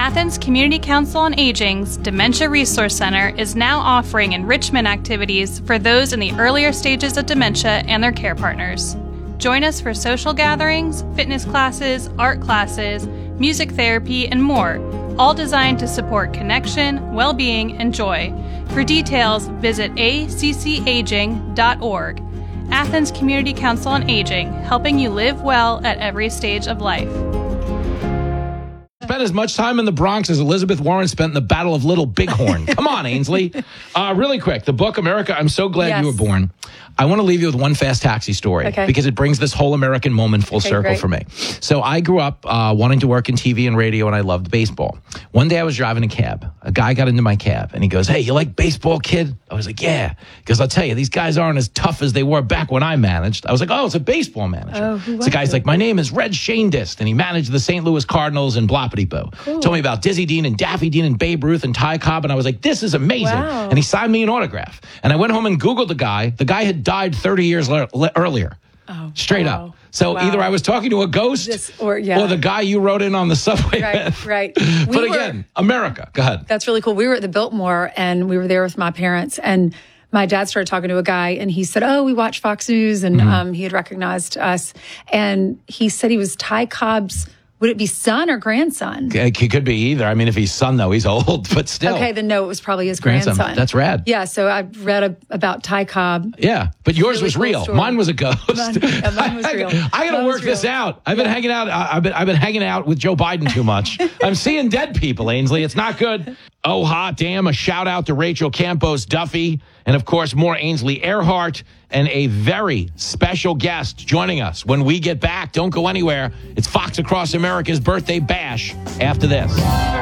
Athens Community Council on Aging's Dementia Resource Center is now offering enrichment activities for those in the earlier stages of dementia and their care partners. Join us for social gatherings, fitness classes, art classes, music therapy, and more, all designed to support connection, well-being, and joy. For details, visit accaging.org. Athens Community Council on Aging, helping you live well at every stage of life. Spent as much time in the Bronx as Elizabeth Warren spent in the Battle of Little Bighorn. Come on, Ainsley. Really quick, the book, America, I'm so glad you were born. I want to leave you with one fast taxi story because it brings this whole American moment full circle for me. So I grew up wanting to work in TV and radio, and I loved baseball. One day I was driving a cab. A guy got into my cab, and he goes, "Hey, you like baseball, kid?" I was like, "Yeah." Because I'll tell you, these guys aren't as tough as they were back when I managed. I was like, "Oh, it's a baseball manager." So the guy's like, "My name is Red Schoendienst," and he managed the St. Louis Cardinals and Bloppity-Boo. Told me about Dizzy Dean and Daffy Dean and Babe Ruth and Ty Cobb, and I was like, "This is amazing." And he signed me an autograph. And I went home and Googled the guy. The guy had died 30 years earlier. Straight up. So either I was talking to a ghost or the guy you rode in on the subway with. Right. But again, America. Go ahead. That's really cool. We were at the Biltmore, and we were there with my parents, and my dad started talking to a guy, and he said, "Oh, we watch Fox News," and he had recognized us. And he said he was Ty Cobb's, would it be son or grandson? It could be either. I mean, if he's son, though, he's old, but still. Okay, then no, it was probably his grandson. That's rad. Yeah, so I read about Ty Cobb. Yeah, but yours was cool real. Story. Mine was a ghost. Mine was real. I got to work this out. I've been hanging out. I've been hanging out with Joe Biden too much. I'm seeing dead people, Ainsley. It's not good. Oh, hot damn. A shout out to Rachel Campos Duffy. And, of course, more Ainsley Earhart and a very special guest joining us when we get back. Don't go anywhere. It's Fox Across America's Birthday Bash after this.